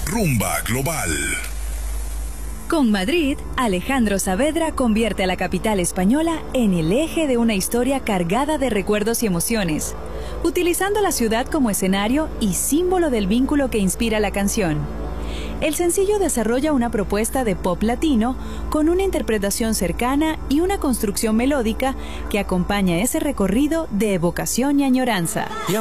Rumba Global. Con Madrid, Alejandro Saavedra convierte a la capital española en el eje de una historia cargada de recuerdos y emociones, utilizando la ciudad como escenario y símbolo del vínculo que inspira la canción. El sencillo desarrolla una propuesta de pop latino con una interpretación cercana y una construcción melódica que acompaña ese recorrido de evocación y añoranza.